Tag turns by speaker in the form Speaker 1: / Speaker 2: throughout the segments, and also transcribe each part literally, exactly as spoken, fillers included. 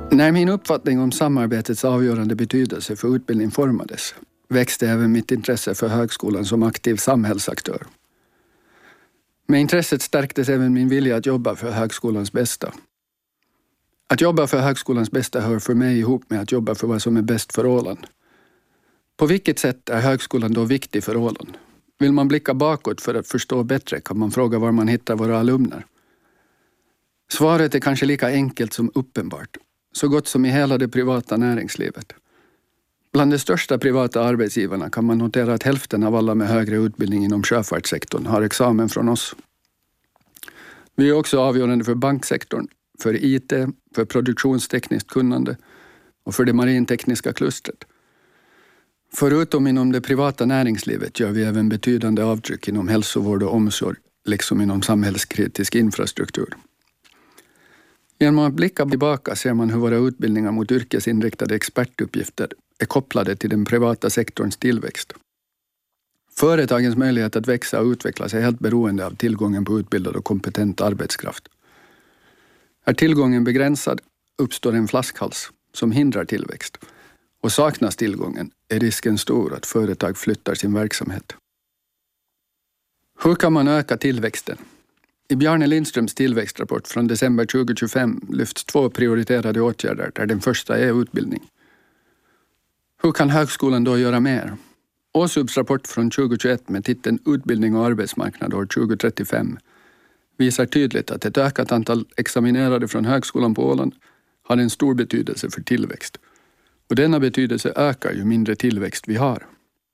Speaker 1: När min uppfattning om samarbetets avgörande betydelse för utbildning formades, växte även mitt intresse för högskolan som aktiv samhällsaktör. Med intresset stärktes även min vilja att jobba för högskolans bästa. Att jobba för högskolans bästa hör för mig ihop med att jobba för vad som är bäst för Åland. På vilket sätt är högskolan då viktig för Åland? Vill man blicka bakåt för att förstå bättre kan man fråga var man hittar våra alumner. Svaret är kanske lika enkelt som uppenbart, så gott som i hela det privata näringslivet. Bland de största privata arbetsgivarna kan man notera att hälften av alla med högre utbildning inom sjöfartssektorn har examen från oss. Vi är också avgörande för banksektorn, för I T, för produktionstekniskt kunnande och för det marintekniska klustret. Förutom inom det privata näringslivet gör vi även betydande avtryck inom hälsovård och omsorg, liksom inom samhällskritisk infrastruktur. Genom att blicka tillbaka ser man hur våra utbildningar mot yrkesinriktade expertuppgifter är kopplade till den privata sektorns tillväxt. Företagens möjlighet att växa och utvecklas är helt beroende av tillgången på utbildad och kompetent arbetskraft. Är tillgången begränsad uppstår en flaskhals som hindrar tillväxt. Och saknas tillgången är risken stor att företag flyttar sin verksamhet. Hur kan man öka tillväxten? I Bjarne Lindströms tillväxtrapport från december tjugohundratjugofem lyfts två prioriterade åtgärder där den första är utbildning. Hur kan högskolan då göra mer? Åsubs rapport från tjugohundratjugoett med titeln Utbildning och arbetsmarknad år tjugotrettiofem visar tydligt att ett ökat antal examinerade från högskolan på Åland har en stor betydelse för tillväxt. Och denna betydelse ökar ju mindre tillväxt vi har.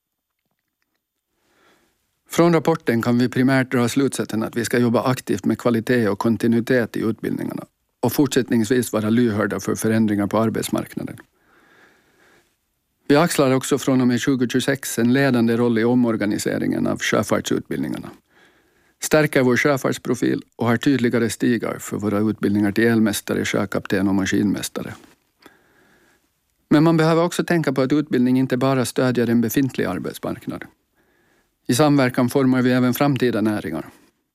Speaker 1: Från rapporten kan vi primärt dra slutsatsen att vi ska jobba aktivt med kvalitet och kontinuitet i utbildningarna och fortsättningsvis vara lyhörda för förändringar på arbetsmarknaden. Vi axlar också från och med tjugohundratjugosex en ledande roll i omorganiseringen av sjöfartsutbildningarna. Stärker vår sjöfartsprofil och har tydligare stigar för våra utbildningar till elmästare, sjökapten och maskinmästare. Men man behöver också tänka på att utbildning inte bara stödjer en befintlig arbetsmarknad. I samverkan formar vi även framtida näringar.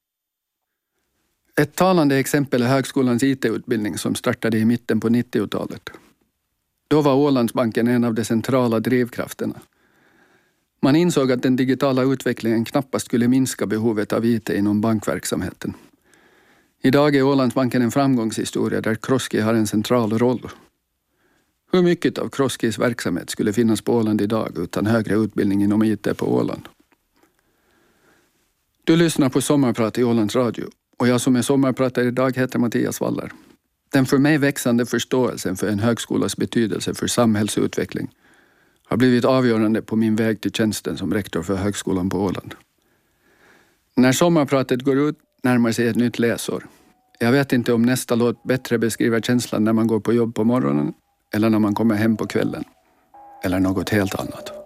Speaker 1: Ett talande exempel är högskolans I T-utbildning som startade i mitten på nittiotalet. Då var Ålandsbanken en av de centrala drivkrafterna. Man insåg att den digitala utvecklingen knappast skulle minska behovet av I T inom bankverksamheten. Idag är Ålandsbanken en framgångshistoria där Kroski har en central roll. Hur mycket av Kroskis verksamhet skulle finnas på Åland idag utan högre utbildning inom I T på Åland? Du lyssnar på Sommarprat i Ålands Radio och jag som är sommarpratare idag heter Mattias Waller. Den för mig växande förståelsen för en högskolas betydelse för samhällsutveckling har blivit avgörande på min väg till tjänsten som rektor för högskolan på Åland. När sommarpratet går ut närmar sig ett nytt läsår. Jag vet inte om nästa låt bättre beskriver känslan när man går på jobb på morgonen eller när man kommer hem på kvällen eller något helt annat.